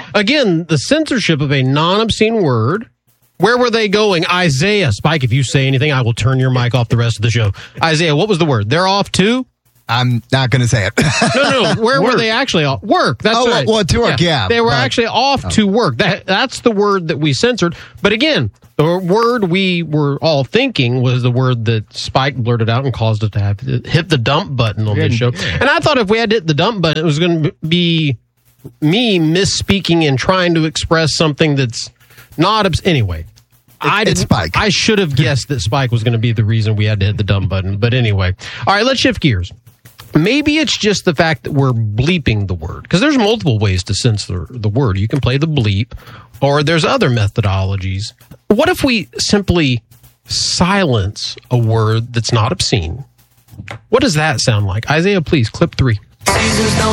again, the censorship of a non-obscene word. Where were they going? Isaiah, Spike, if you say anything, I will turn your mic off the rest of the show. Isaiah, what was the word? They're off to? I'm not going to say it. No. Where were they actually off? Work. That's right. Well, to work, yeah. They were actually off to work. That's the word that we censored. But again, the word we were all thinking was the word that Spike blurted out and caused us to have to hit the dump button on this show. And I thought if we had to hit the dump button, it was going to be me misspeaking and trying to express something that's not... Anyway. It's Spike. I should have guessed that Spike was going to be the reason we had to hit the dump button. But anyway. All right, let's shift gears. Maybe it's just the fact that we're bleeping the word, because there's multiple ways to censor the word. You can play the bleep, or there's other methodologies. What if we simply silence a word that's not obscene? What does that sound like? Isaiah, please, clip 3.